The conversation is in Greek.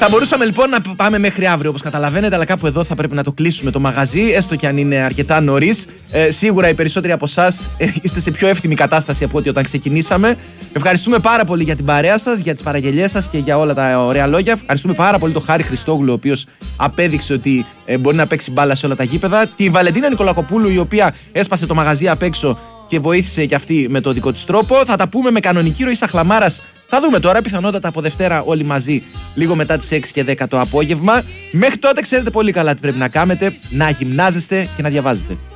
Θα μπορούσαμε λοιπόν να πάμε μέχρι αύριο, όπως καταλαβαίνετε, αλλά κάπου εδώ θα πρέπει να το κλείσουμε το μαγαζί, έστω και αν είναι αρκετά νωρίς. Σίγουρα οι περισσότεροι από εσάς είστε σε πιο εύθυμη κατάσταση από ό,τι όταν ξεκινήσαμε. Ευχαριστούμε πάρα πολύ για την παρέα σας, για τις παραγγελίες σας και για όλα τα ωραία λόγια. Ευχαριστούμε πάρα πολύ τον Χάρη Χριστόγλου, ο οποίος απέδειξε ότι μπορεί να παίξει μπάλα σε όλα τα γήπεδα. Τη Βαλεντίνα Νικολακοπούλου, η οποία έσπασε το μαγαζί απ' έξω και βοήθησε και αυτή με το δικό της τρόπο. Θα τα πούμε με κανονική ροή Σαχλαμάρας. Θα δούμε τώρα, πιθανότατα από Δευτέρα όλοι μαζί, λίγο μετά τις 6 και 10 το απόγευμα. Μέχρι τότε ξέρετε πολύ καλά τι πρέπει να κάνετε, να γυμνάζεστε και να διαβάζετε.